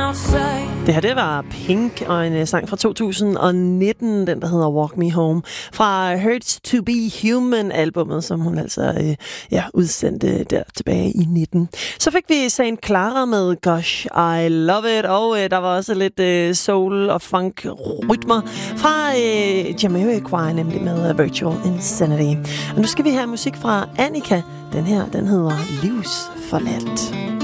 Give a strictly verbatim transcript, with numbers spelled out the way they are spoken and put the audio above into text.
Det her, det var Pink og en sang fra to tusind nitten, den der hedder Walk Me Home, fra Hurts to Be Human-albummet, som hun altså øh, ja, udsendte der tilbage i nitten. Så fik vi Saint Clara med Gosh, I Love It, og øh, der var også lidt øh, soul og funk-rytmer fra øh, Jamiroquai, nemlig med uh, Virtual Insanity. Og nu skal vi have musik fra Annika. Den her, den hedder Livsforladt.